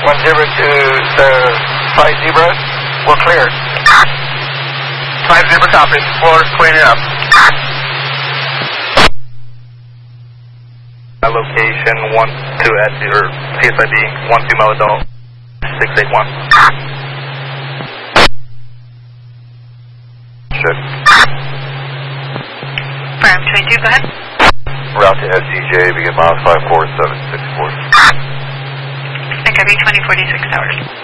102 to 5 Zebra, we're cleared. 5 Zebra copy, floor's cleaning up. Location 12 at or CSID 1 female adult 681. Shit. Firm 22, go ahead. Route to SEJ, begin miles 54764. I copy 2046 hours.